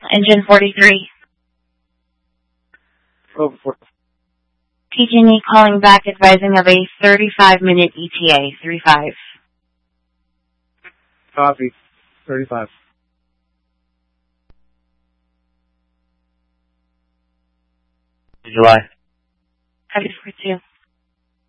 Engine 43. Over 4. PG&E calling back advising of a 35-minute ETA. 35. Copy. 35. July. Copy 42.